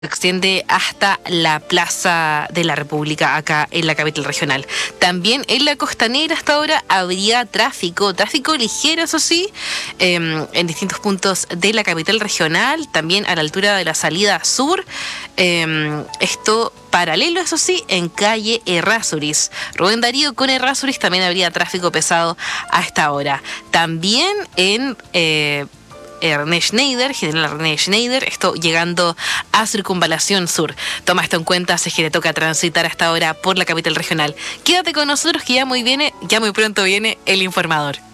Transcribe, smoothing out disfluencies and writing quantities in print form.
extiende hasta la Plaza de la República, acá en la capital regional. También en la Costanera hasta ahora habría tráfico ligero, eso sí, en distintos puntos de la capital regional, también a la altura de la salida sur. Esto paralelo, eso sí, en calle Errázuriz. Rubén Darío con Errázuriz también habría tráfico pesado a esta hora. También en Ernest Schneider, General Ernest Schneider, esto llegando a Circunvalación Sur. Toma esto en cuenta si es que le toca transitar hasta ahora por la capital regional. Quédate con nosotros que ya muy pronto viene el informador.